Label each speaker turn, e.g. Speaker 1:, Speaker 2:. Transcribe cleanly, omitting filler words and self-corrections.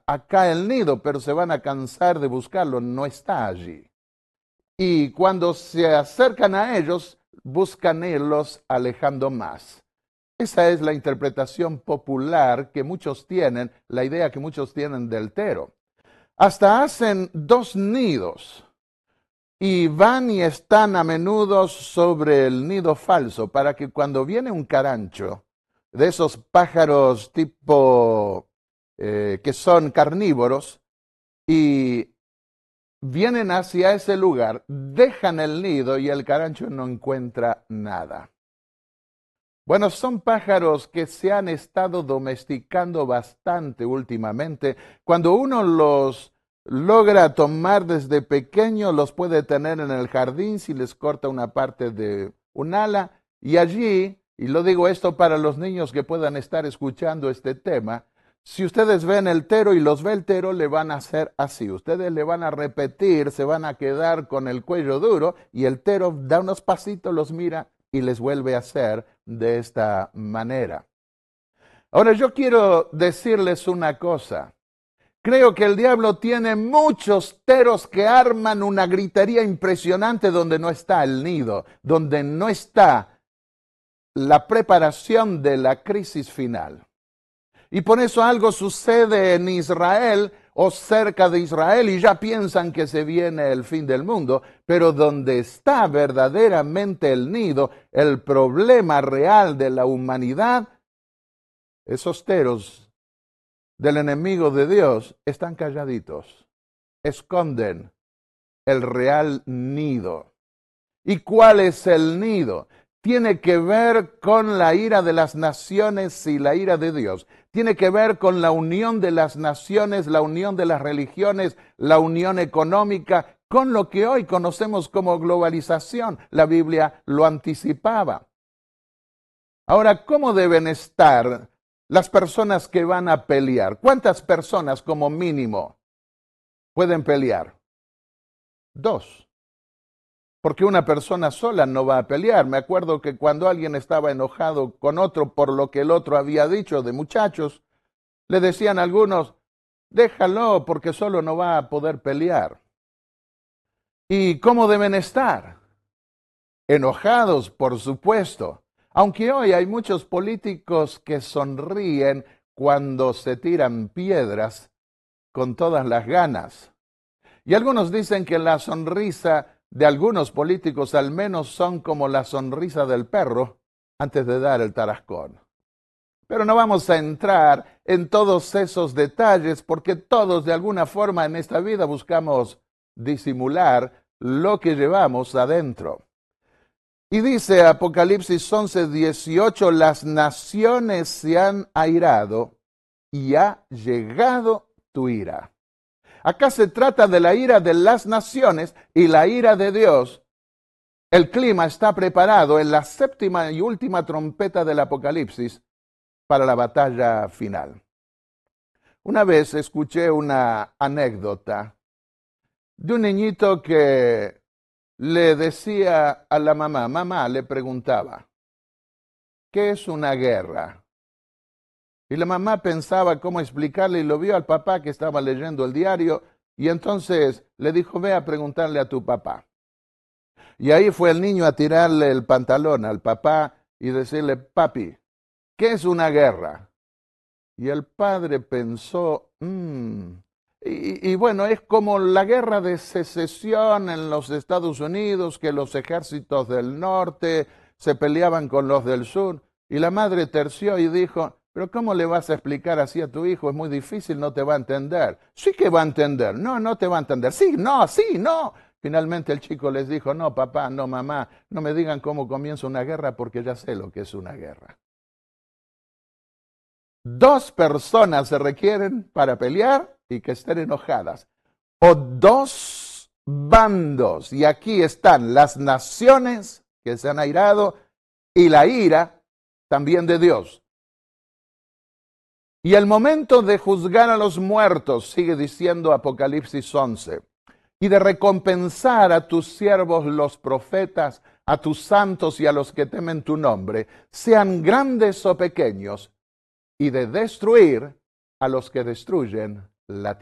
Speaker 1: acá el nido, pero se van a cansar de buscarlo, no está allí. Y cuando se acercan a ellos, buscan irlos alejando más. Esa es la interpretación popular que muchos tienen, la idea que muchos tienen del tero. Hasta hacen dos nidos y van y están a menudo sobre el nido falso para que cuando viene un carancho, de esos pájaros tipo que son carnívoros, y vienen hacia ese lugar, dejan el nido y el carancho no encuentra nada. Bueno, son pájaros que se han estado domesticando bastante últimamente. Cuando uno los logra tomar desde pequeño, los puede tener en el jardín si les corta una parte de un ala. Y allí, y lo digo esto para los niños que puedan estar escuchando este tema, si ustedes ven el tero y los ve el tero, le van a hacer así. Ustedes le van a repetir, se van a quedar con el cuello duro y el tero da unos pasitos, los mira y les vuelve a hacer de esta manera. Ahora yo quiero decirles una cosa. Creo que el diablo tiene muchos teros que arman una gritería impresionante donde no está el nido, donde no está la preparación de la crisis final. Y por eso algo sucede en Israel o cerca de Israel y ya piensan que se viene el fin del mundo, pero donde está verdaderamente el nido, el problema real de la humanidad, esos teros del enemigo de Dios están calladitos, esconden el real nido. ¿Y cuál es el nido? Tiene que ver con la ira de las naciones y la ira de Dios. Tiene que ver con la unión de las naciones, la unión de las religiones, la unión económica, con lo que hoy conocemos como globalización. La Biblia lo anticipaba. Ahora, ¿cómo deben estar las personas que van a pelear? ¿Cuántas personas como mínimo pueden pelear? 2. Porque una persona sola no va a pelear. Me acuerdo que cuando alguien estaba enojado con otro por lo que el otro había dicho de muchachos, le decían algunos, déjalo porque solo no va a poder pelear. ¿Y cómo deben estar? Enojados, por supuesto. Aunque hoy hay muchos políticos que sonríen cuando se tiran piedras con todas las ganas. Y algunos dicen que la sonrisa de algunos políticos al menos son como la sonrisa del perro antes de dar el tarascón. Pero no vamos a entrar en todos esos detalles porque todos de alguna forma en esta vida buscamos disimular lo que llevamos adentro. Y dice Apocalipsis 11:18, las naciones se han airado y ha llegado tu ira. Acá se trata de la ira de las naciones y la ira de Dios. El clima está preparado en la séptima y última trompeta del Apocalipsis para la batalla final. Una vez escuché una anécdota de un niñito que le decía a la mamá le preguntaba, ¿qué es una guerra? Y la mamá pensaba cómo explicarle y lo vio al papá que estaba leyendo el diario y entonces le dijo, ve a preguntarle a tu papá. Y ahí fue el niño a tirarle el pantalón al papá y decirle, papi, ¿qué es una guerra? Y el padre pensó, y bueno, es como la guerra de secesión en los Estados Unidos, que los ejércitos del norte se peleaban con los del sur. Y la madre terció y dijo, pero ¿cómo le vas a explicar así a tu hijo? Es muy difícil, no te va a entender. Sí que va a entender. No, no te va a entender. Sí, no, sí, no. Finalmente el chico les dijo, no, papá, no, mamá, no me digan cómo comienza una guerra porque ya sé lo que es una guerra. 2 personas se requieren para pelear y que estén enojadas. O 2 bandos. Y aquí están las naciones que se han airado y la ira también de Dios. Y el momento de juzgar a los muertos, sigue diciendo Apocalipsis 11, y de recompensar a tus siervos los profetas, a tus santos y a los que temen tu nombre, sean grandes o pequeños, y de destruir a los que destruyen la